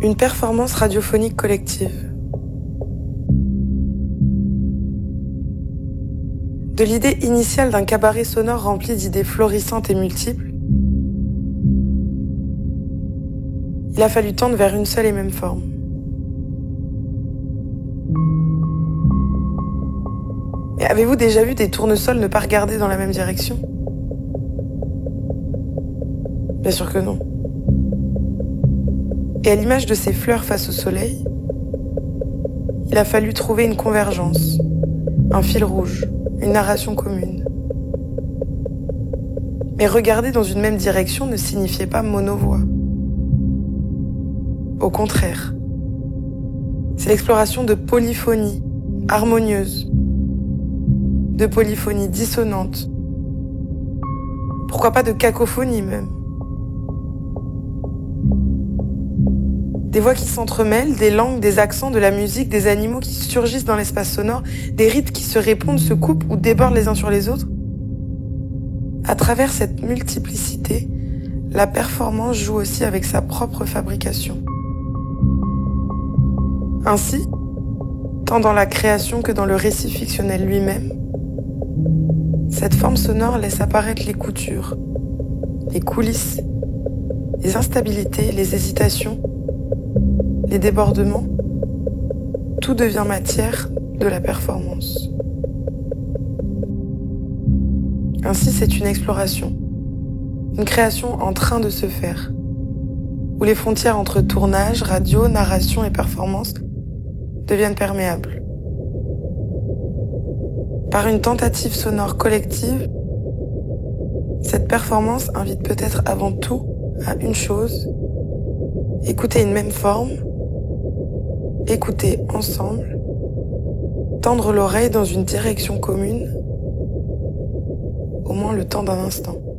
Une performance radiophonique collective. De l'idée initiale d'un cabaret sonore rempli d'idées florissantes et multiples, il a fallu tendre vers une seule et même forme. Mais avez-vous déjà vu des tournesols ne pas regarder dans la même direction ? Bien sûr que non. Et à l'image de ces fleurs face au soleil, il a fallu trouver une convergence, un fil rouge, une narration commune. Mais regarder dans une même direction ne signifiait pas monovoix. Au contraire, c'est l'exploration de polyphonies harmonieuses, de polyphonies dissonantes, pourquoi pas de cacophonie même. Des voix qui s'entremêlent, des langues, des accents, de la musique, des animaux qui surgissent dans l'espace sonore, des rythmes qui se répondent, se coupent ou débordent les uns sur les autres. À travers cette multiplicité, la performance joue aussi avec sa propre fabrication. Ainsi, tant dans la création que dans le récit fictionnel lui-même, cette forme sonore laisse apparaître les coutures, les coulisses, les instabilités, les hésitations, les débordements. Tout devient matière de la performance. Ainsi, c'est une exploration, une création en train de se faire, où les frontières entre tournage, radio, narration et performance deviennent perméables. Par une tentative sonore collective, cette performance invite peut-être avant tout à une chose, écouter une même forme, écouter ensemble, tendre l'oreille dans une direction commune, au moins le temps d'un instant.